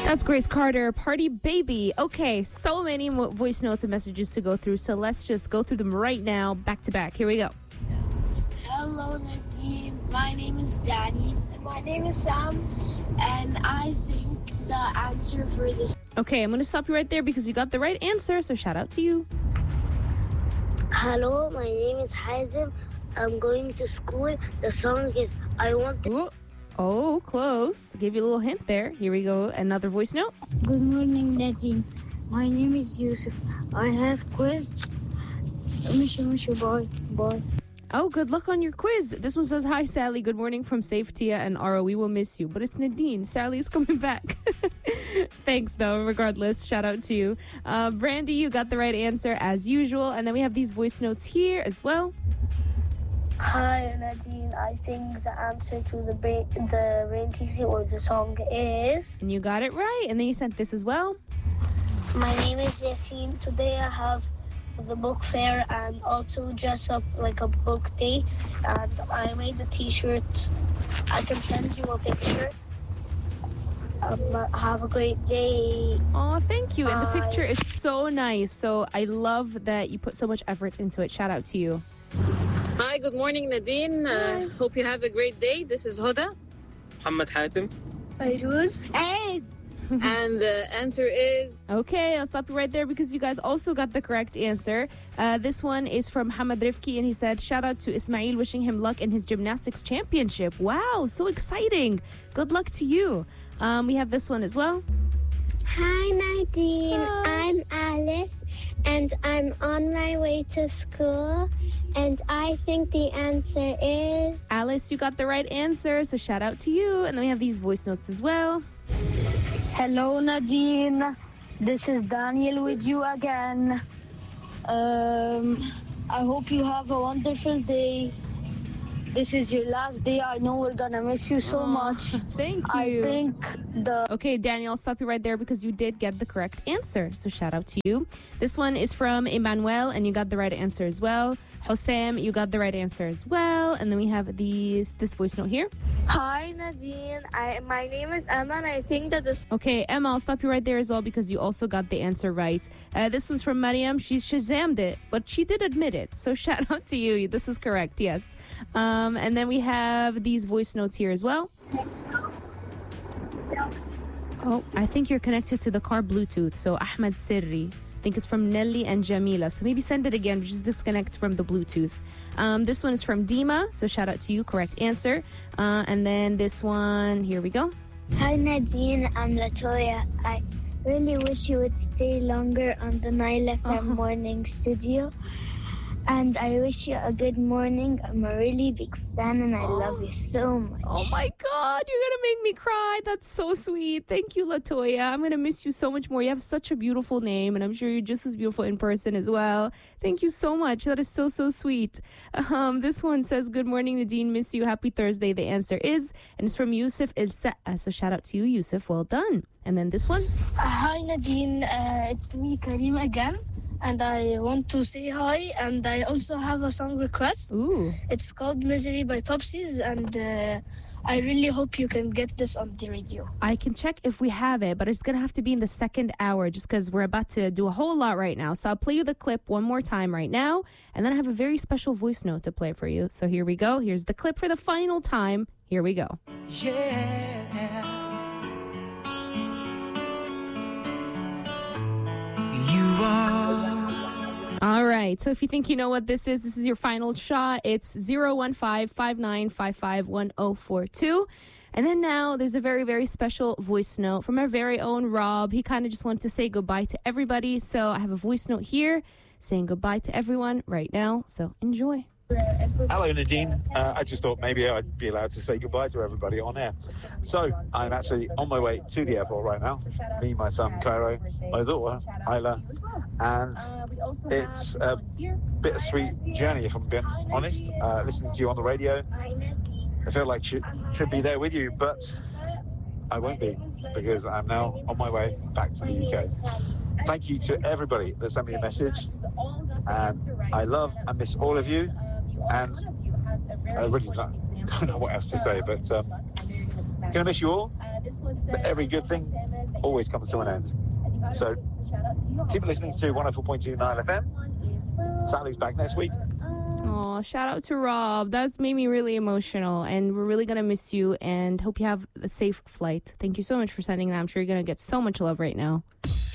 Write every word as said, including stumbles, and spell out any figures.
That's Grace Carter, Party Baby. Okay, so many mo- voice notes and messages to go through, so let's just go through them right now, back to back. Here we go. Hello, Nadine. My name is Danny. And my name is Sam. And I think the answer for this... Okay, I'm going to stop you right there because you got the right answer, so shout out to you. Hello, my name is Hazim. I'm going to school. The song is I Want to... Ooh. Oh, close. Give you a little hint there. Here we go. Another voice note. Good morning, Nadine. My name is Yusuf. I have quiz. Misha, Misha, boy, boy. Oh, good luck on your quiz. This one says, hi, Sally. Good morning from Safe Tia and Ara. We will miss you. But it's Nadine. Sally's coming back. Thanks, though. Regardless, shout out to you. Uh, Brandy, you got the right answer as usual. And then we have these voice notes here as well. Hi, Nadine. I think the answer to the brain, the Rain T C or the song is... And you got it right. And then you sent this as well. My name is Yassine. Today I have the book fair and also dress up like a book day. And I made a t-shirt. I can send you a picture. Um, have a great day. Oh, thank you. And the Bye. picture is so nice. So I love that you put so much effort into it. Shout out to you. Hi, good morning, Nadine. Uh, hope you have a great day. This is Huda. Muhammad Hatim. Fairuz. And the answer is... Okay, I'll stop you right there because you guys also got the correct answer. Uh, this one is from Hamad Rifki, and he said, shout out to Ismail, wishing him luck in his gymnastics championship. Wow, so exciting. Good luck to you. Um, we have this one as well. Hi, Nadine. Hi. I'm Alice, and I'm on my way to school. And I think the answer is... Alice, you got the right answer, so shout out to you. And then we have these voice notes as well. Hello, Nadine. This is Daniel with you again. Um, I hope you have a wonderful day. This is your last day. I know we're gonna miss you so Aw, much. Thank you. I think the... Okay, Daniel, I'll stop you right there because you did get the correct answer. So shout out to you. This one is from Emmanuel, and you got the right answer as well. Hosam, you got the right answer as well. And then we have these this voice note here. Hi, Nadine. I, my name is Emma, and I think that this... Okay, Emma, I'll stop you right there as well because you also got the answer right. Uh, this was from Mariam. She Shazammed it, but she did admit it. So shout out to you. This is correct, yes. Um, and then we have these voice notes here as well. Oh, I think you're connected to the car Bluetooth. So Ahmed Sirri. I think it's from Nelly and Jamila. So maybe send it again. Just disconnect from the Bluetooth. Um, this one is from Dima. So shout out to you. Correct answer. Uh, and then this one. Here we go. Hi, Nadine. I'm Latoya. I really wish you would stay longer on the Nile F M Oh. morning studio. And I wish you a good morning. I'm a really big fan, and I love you so much. Oh my God, you're gonna make me cry. That's so sweet. Thank you, Latoya. I'm gonna miss you so much more. You have such a beautiful name, and I'm sure you're just as beautiful in person as well. Thank you so much. That is so, so sweet. Um, this one says, good morning, Nadine. Miss you. Happy Thursday. The answer is, and it's from Yusuf El Sa'a. So shout out to you, Yusuf. Well done. And then this one. Hi, Nadine. Uh, it's me, Karim, again. And I want to say hi. And I also have a song request. Ooh. It's called Misery by Popsies. And uh, I really hope you can get this on the radio. I can check if we have it, but it's going to have to be in the second hour just because we're about to do a whole lot right now. So I'll play you the clip one more time right now. And then I have a very special voice note to play for you. So here we go. Here's the clip for the final time. Here we go. Yeah. You are. All right. So if you think you know what this is, this is your final shot. It's zero one five, five nine five five, one zero four two. And then now there's a very, very special voice note from our very own Rob. He kind of just wanted to say goodbye to everybody. So I have a voice note here saying goodbye to everyone right now. So enjoy. Hello, Nadine. Uh, I just thought maybe I'd be allowed to say goodbye to everybody on air. So I'm actually on my way to the airport right now. Me, my son, Cairo, my daughter, Isla, and it's a bittersweet journey, if I'm being honest. Uh, listening to you on the radio, I feel like should should be there with you, but I won't be because I'm now on my way back to the U K. Thank you to everybody that sent me a message, and I love and miss all of you. And I really don't, don't know what else to say, but um, gonna miss you all. But every good thing always comes to an end. So keep listening to one oh four point two Nile F M. Sally's back next week. Oh, shout out to Rob. That's made me really emotional, and we're really going to miss you and hope you have a safe flight. Thank you so much for sending that. I'm sure you're going to get so much love right now.